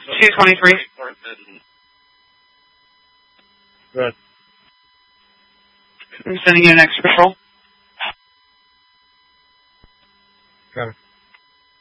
223. Good. I'm sending you an extra patrol. Got it.